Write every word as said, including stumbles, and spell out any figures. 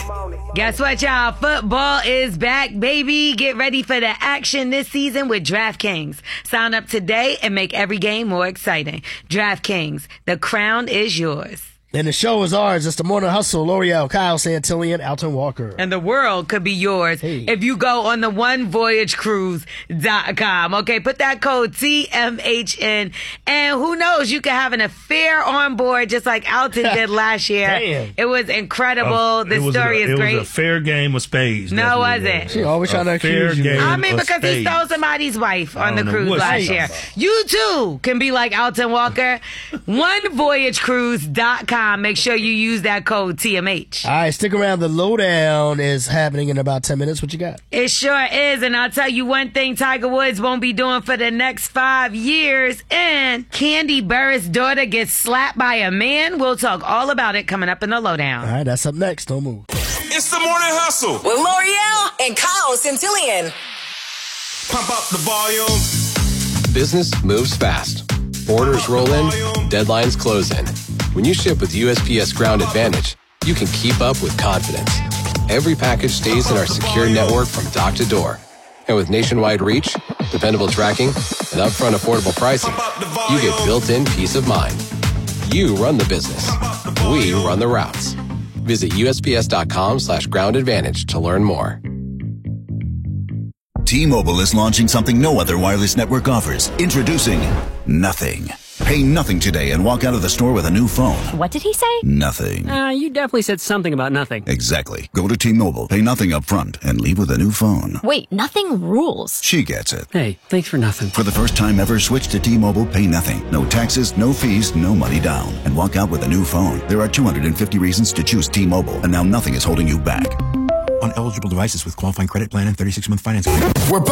Guess what, y'all? Football is back, baby. Get ready for the action this season with DraftKings. Sign up today and make every game more exciting. DraftKings, the crown is yours. And the show is ours. It's the Morning Hustle. L'Oreal, Kyle Santillan, Alton Walker. And the world could be yours hey. if you go on the one voyage cruise dot com. Okay, put that code T M H N. And who knows, you could have an affair on board just like Alton did last year. Damn. It was incredible. Uh, the a, story is it great. It was a fair game of spades. No, was it? She always trying to accuse you. I mean, because spades. he stole somebody's wife on the cruise last year. About. You, too, can be like Alton Walker. one voyage cruise dot com. Make sure you use that code T M H. All right, stick around. The lowdown is happening in about ten minutes. What you got? It sure is. And I'll tell you one thing Tiger Woods won't be doing for the next five years. And Candy Burris' daughter gets slapped by a man. We'll talk all about it coming up in the lowdown. All right, that's up next. Don't move. It's the Morning Hustle with L'Oreal and Kyle Santillan. Pump up the volume. Business moves fast. Orders roll in. Deadlines close in. When you ship with U S P S Ground Advantage, you can keep up with confidence. Every package stays in our secure network from dock to door. And with nationwide reach, dependable tracking, and upfront affordable pricing, you get built-in peace of mind. You run the business. We run the routes. Visit U S P S dot com slash ground advantage to learn more. T-Mobile is launching something no other wireless network offers. Introducing Nothing. Pay nothing today and walk out of the store with a new phone. What did he say? Nothing. Uh, you definitely said something about nothing. Exactly. Go to T-Mobile, pay nothing up front, and leave with a new phone. Wait, nothing rules. She gets it. Hey, thanks for nothing. For the first time ever, switch to T-Mobile, pay nothing. No taxes, no fees, no money down. And walk out with a new phone. There are two hundred fifty reasons to choose T-Mobile, and now nothing is holding you back. On eligible devices with qualifying credit plan and thirty-six month financing. We're back.